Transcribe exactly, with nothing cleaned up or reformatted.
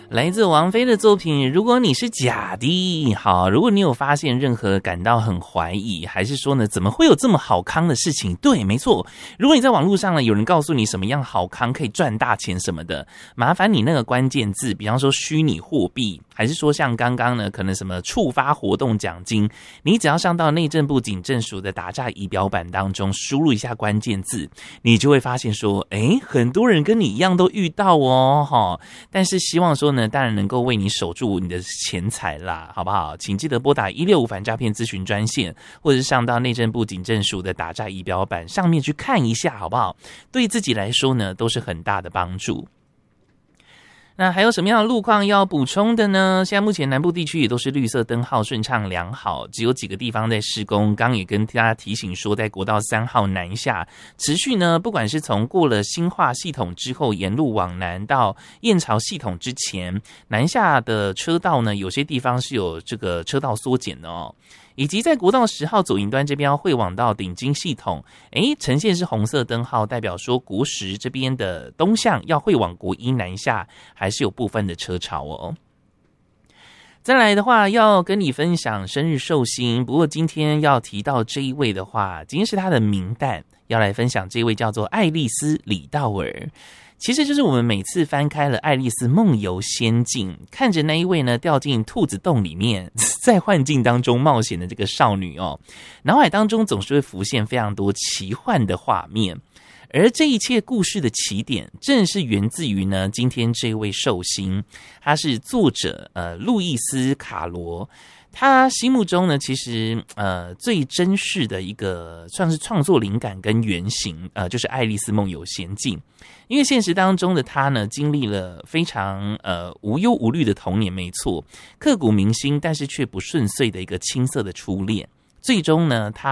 来自王菲的作品《如果你是假的》。好，如果你有发现任何感到很怀疑，还是说呢怎么会有这么好康的事情？对，没错，如果你在网络上呢有人告诉你什么样好康可以赚大钱什么的，麻烦你那个关键字，比方说虚拟货币，还是说像刚刚呢可能什么触发活动奖金，你只要上到内政部警政署的打诈仪表板当中输入一下关键字，你就会发现说，诶，很多人跟你一样都遇到哦，齁，但是希望说呢当然能够为你守住你的钱财啦，好不好？请记得拨打一六五反诈骗咨询专线，或者是上到内政部警政署的打诈仪表板上面去看一下，好不好？对自己来说呢都是很大的帮助。那还有什么样的路况要补充的呢？现在目前南部地区也都是绿色灯号顺畅良好，只有几个地方在施工。刚刚也跟大家提醒说，在国道三号南下持续呢，不管是从过了新化系统之后，沿路往南到燕巢系统之前，南下的车道呢，有些地方是有这个车道缩减的哦。以及在国道十号左营端这边会往到顶金系统，诶，呈现是红色灯号，代表说国十这边的东向要会往国一南下，还是有部分的车潮哦。再来的话，要跟你分享生日寿星，不过今天要提到这一位的话，今天是他的名旦，要来分享这位叫做爱丽丝李道尔。其实就是我们每次翻开了《爱丽丝梦游仙境》，看着那一位呢掉进兔子洞里面，在幻境当中冒险的这个少女哦，脑海当中总是会浮现非常多奇幻的画面。而这一切故事的起点，正是源自于呢今天这位寿星，他是作者呃路易斯卡罗。他心目中呢，其实呃最真实的一个算是创作灵感跟原型，呃就是《爱丽丝梦游仙境》。因为现实当中的他呢，经历了非常呃无忧无虑的童年，没错，刻骨铭心，但是却不顺遂的一个青涩的初恋。最终呢，他